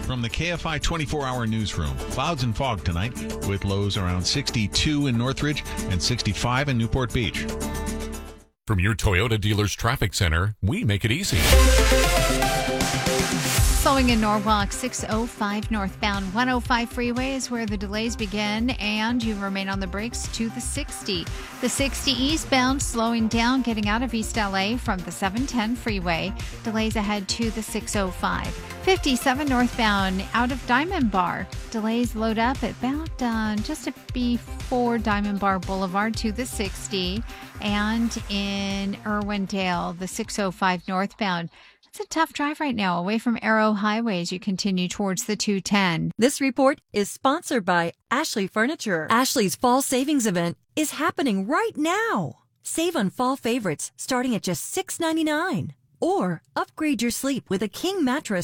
From the KFI 24-hour newsroom, clouds and fog tonight with lows around 62 in Northridge and 65 in Newport Beach. From your Toyota dealer's traffic center, we make it easy. Slowing in Norwalk, 605 northbound 105 freeway is where the delays begin, and you remain on the brakes to the 60. The 60 eastbound slowing down getting out of East LA from the 710 freeway. Delays ahead to the 605. 57 northbound out of Diamond Bar. Delays load up at about just before Diamond Bar Boulevard to the 60. And in Irwindale, the 605 northbound. It's a tough drive right now away from Arrow Highway as you continue towards the 210. This report is sponsored by Ashley Furniture. Ashley's fall savings event is happening right now. Save on fall favorites starting at just $6.99. Or upgrade your sleep with a king mattress